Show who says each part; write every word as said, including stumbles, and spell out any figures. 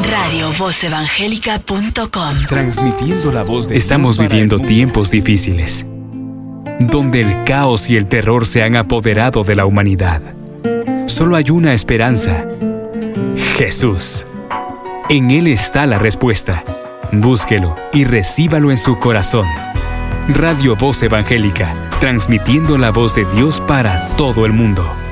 Speaker 1: radio voz evangélica punto com.
Speaker 2: Transmitiendo la voz de
Speaker 3: Estamos
Speaker 2: Dios para
Speaker 3: viviendo
Speaker 2: el mundo.
Speaker 3: tiempos difíciles, donde el caos y el terror se han apoderado de la humanidad. Solo hay una esperanza: Jesús. En Él está la respuesta. Búsquelo y recíbalo en su corazón. Radio Voz Evangélica, transmitiendo la voz de Dios para todo el mundo.